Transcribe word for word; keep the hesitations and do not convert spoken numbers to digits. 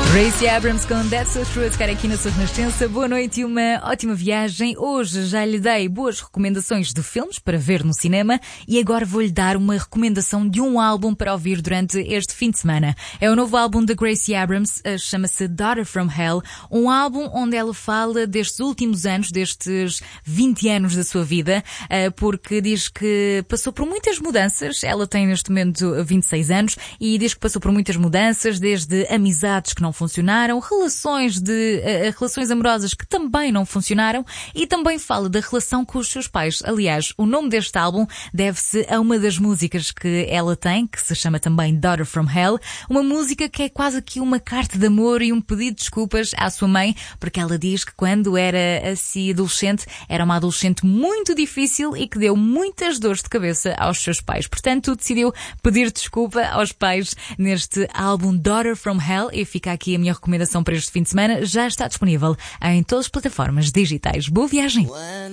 Gracie Abrams com That's So True a tocar aqui na sua Renascença. Boa noite e uma ótima viagem. Hoje já lhe dei boas recomendações de filmes para ver no cinema e agora vou-lhe dar uma recomendação de um álbum para ouvir durante este fim de semana. É o novo álbum da Gracie Abrams, chama-se Daughter from Hell, um álbum onde ela fala destes últimos anos, destes vinte anos da sua vida, porque diz que passou por muitas mudanças. Ela tem neste momento vinte e seis anos e diz que passou por muitas mudanças, desde amizades que não funcionaram, relações de uh, relações amorosas que também não funcionaram e também fala da relação com os seus pais. Aliás, o nome deste álbum deve-se a uma das músicas que ela tem, que se chama também Daughter from Hell, uma música que é quase que uma carta de amor e um pedido de desculpas à sua mãe, porque ela diz que quando era assim adolescente, era uma adolescente muito difícil e que deu muitas dores de cabeça aos seus pais. Portanto, decidiu pedir desculpa aos pais neste álbum Daughter from Hell e fica aqui a minha recomendação para este fim de semana. Já está disponível em todas as plataformas digitais. Boa viagem!